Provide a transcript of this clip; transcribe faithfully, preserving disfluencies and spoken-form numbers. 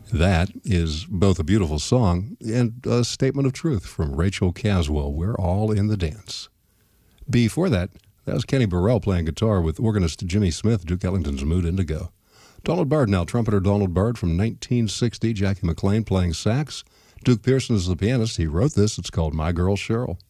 That is both a beautiful song and a statement of truth from Rachel Caswell. We're all in the dance. Before that, that was Kenny Burrell playing guitar with organist Jimmy Smith, Duke Ellington's Mood Indigo. Donald Byrd now, trumpeter Donald Byrd from nineteen sixty, Jackie McLean playing sax. Duke Pearson is the pianist. He wrote this. It's called My Girl Cheryl.